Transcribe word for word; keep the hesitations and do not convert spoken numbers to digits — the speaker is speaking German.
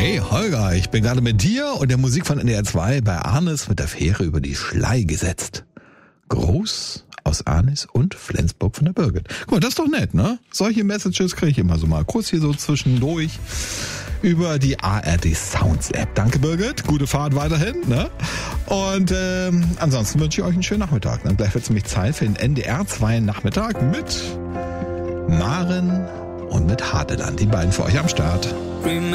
Hey Holger, ich bin gerade mit dir und der Musik von N D R zwei bei Arnis mit der Fähre über die Schlei gesetzt. Gruß aus Arnis und Flensburg von der Birgit. Guck mal, das ist doch nett, ne? Solche Messages kriege ich immer so mal kurz hier so zwischendurch über die A R D Sounds App. Danke Birgit, gute Fahrt weiterhin, ne? Und ähm, ansonsten wünsche ich euch einen schönen Nachmittag. Dann gleich wird es nämlich Zeit für den N D R zwei Nachmittag mit Maren und mit Hardeland. Die beiden für euch am Start.